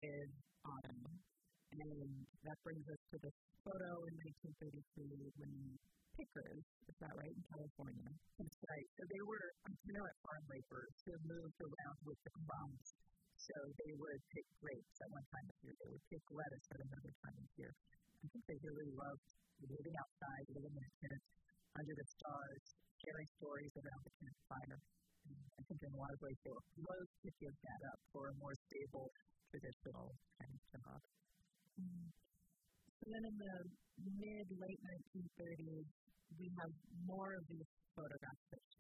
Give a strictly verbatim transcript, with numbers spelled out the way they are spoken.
is autumn. And that brings us to this photo in nineteen thirty-three when pickers, is that right, in California? That's right. So they were itinerant farm laborers who moved around with the crops. So they would pick grapes at one time of year. They would pick lettuce at another time of year. I think they really loved living outside, living in a tent under the stars, sharing stories around the campfire. And I think in a lot of ways they were loath to give that up for a more stable, traditional kind of job. Mm. So then in the mid, late nineteen thirties, we have more of these photographs that she